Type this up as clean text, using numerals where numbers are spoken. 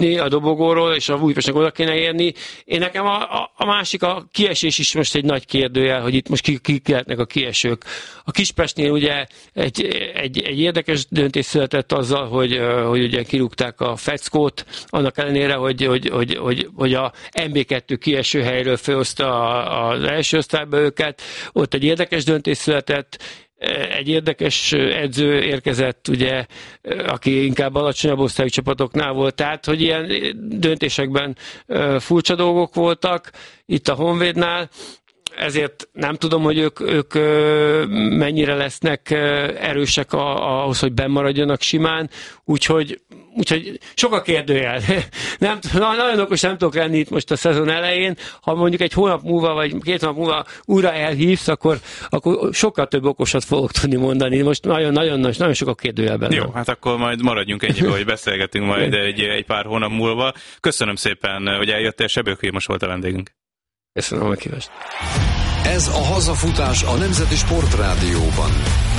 jutni a dobogóról, és a Újpestnek oda kéne érni. Én nekem a másik, a kiesés is most egy nagy kérdőjel, hogy itt most kik lehetnek a kiesők. A Kispestnél ugye egy érdekes döntés született azzal, hogy ugye kirúgták a Feckót, annak ellenére, hogy a MB2 kieső helyről felhozta az első osztályba őket. Ott egy érdekes döntés született, egy érdekes edző érkezett, ugye, aki inkább alacsonyabb osztályú csapatoknál volt, tehát, hogy ilyen döntésekben furcsa dolgok voltak itt a Honvédnál, ezért nem tudom, hogy ők mennyire lesznek erősek ahhoz, hogy bennmaradjanak simán, úgyhogy sok a kérdőjel. Nagyon okos nem tudok lenni itt most a szezon elején. Ha mondjuk egy hónap múlva, vagy 2 hónap múlva újra elhívsz, akkor sokkal több okosat fogok tudni mondani. Most nagyon sok a kérdőjel benne. Jó, hát akkor majd maradjunk ennyiben, hogy beszélgetünk majd egy pár hónap múlva. Köszönöm szépen, hogy eljöttél, Sebők Vilmos volt a vendégünk. Köszönöm a meghívást. Ez a Hazafutás a Nemzeti Sportrádióban.